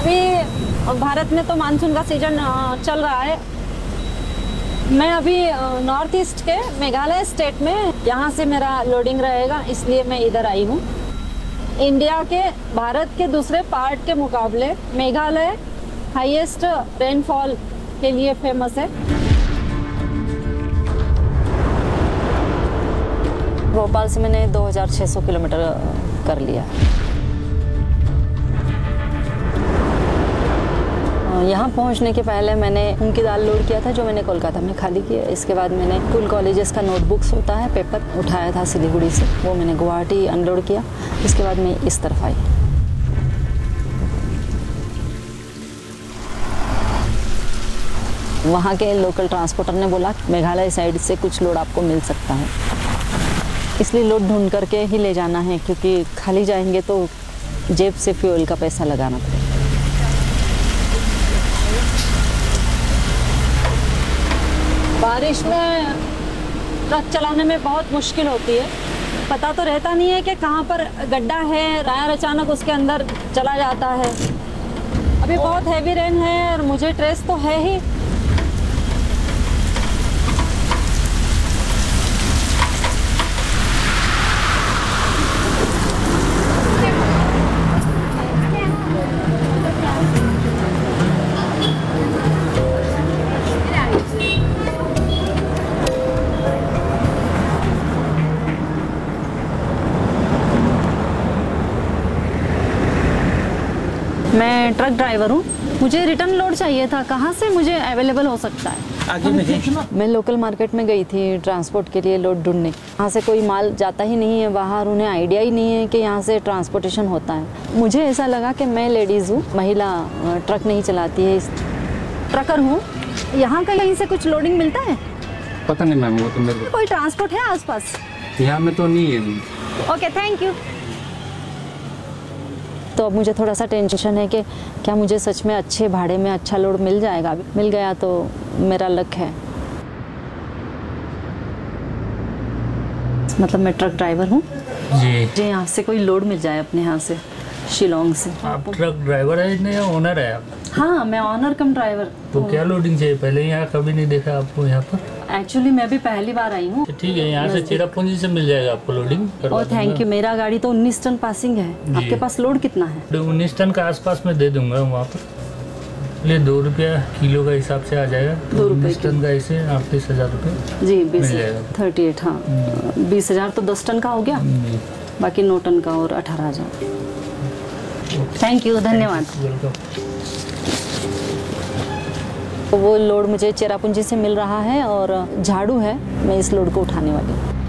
अभी भारत में तो मानसून का सीजन चल रहा है। मैं अभी नॉर्थ ईस्ट के मेघालय स्टेट में, यहाँ से मेरा लोडिंग रहेगा, इसलिए मैं इधर आई हूँ। इंडिया के, भारत के दूसरे पार्ट के मुकाबले मेघालय हाईएस्ट रेनफॉल के लिए फेमस है। भोपाल से मैंने 2600 किलोमीटर कर लिया। यहाँ पहुँचने के पहले मैंने मूंग की दाल लोड किया था, जो मैंने कोलकाता में खाली किया। इसके बाद मैंने स्कूल कॉलेजेस का नोटबुक्स होता है, पेपर उठाया था सिलीगुड़ी से, वो मैंने गुवाहाटी अनलोड किया। इसके बाद मैं इस तरफ आई। वहाँ के लोकल ट्रांसपोर्टर ने बोला मेघालय साइड से कुछ लोड आपको मिल सकता है, इसलिए लोड ढूंढ करके ही ले जाना है, क्योंकि खाली जाएंगे तो जेब से फ्यूल का पैसा लगाना पड़ेगा। बारिश में ट्रक चलाने में बहुत मुश्किल होती है। पता तो रहता नहीं है कि कहाँ पर गड्ढा है, टायर अचानक उसके अंदर चला जाता है। अभी बहुत हैवी रेन है और मुझे ट्रेस तो है ही। मैं ट्रक ड्राइवर हूँ, मुझे रिटर्न लोड चाहिए था। कहाँ से मुझे अवेलेबल हो सकता है? आगे में मैं लोकल मार्केट में गई थी ट्रांसपोर्ट के लिए लोड ढूंढने। यहाँ से कोई माल जाता ही नहीं है बाहर, उन्हें आइडिया ही नहीं है कि यहाँ से ट्रांसपोर्टेशन होता है। मुझे ऐसा लगा कि मैं लेडीज़ हूँ, महिला ट्रक नहीं चलाती है, ट्रकर हूँ। यहाँ का कहीं से कुछ लोडिंग मिलता है? पता नहीं मैम, वो तो मेरे को कोई ट्रांसपोर्ट है आसपास? यहाँ में तो नहीं है। Okay, thank you. तो अब मुझे थोड़ा सा टेंशन है कि क्या मुझे सच में अच्छे भाड़े में अच्छा लोड मिल जाएगा। मिल गया तो मेरा लक है। मतलब मैं ट्रक ड्राइवर हूँ जी। मुझे यहाँ से कोई लोड मिल जाए अपने यहाँ से, शिलोंग से। आप ट्रक ड्राइवर है या ओनर है आप? हाँ, मैं ऑनर कम ड्राइवर। तो क्या लोडिंग चाहिए? पहले यहाँ कभी नहीं देखा आपको यहाँ पर? एक्चुअली मैं भी पहली बार आई हूँ। ठीक है, यहाँ से चेरापूंजी से मिल जाएगा आपको लोडिंग। और थैंक यू। मेरा गाड़ी तो 19 टन पासिंग है। आपके पास लोड कितना है? 19 टन का आसपास में दे दूंगा वहाँ पर। ये 2 रुपया किलो का हिसाब से आ जाएगा। 2 रुपये 19 टन का इसे 38,000 रुपये जी। मिल जाएगा। 38, हाँ। 20,000 तो 10 टन का हो गया, बाकी 9 टन का और 18,000। थैंक यू, धन्यवाद। वेलकम। वो लोड मुझे चेरापूंजी से मिल रहा है और झाड़ू है, मैं इस लोड को उठाने वाली हूँ।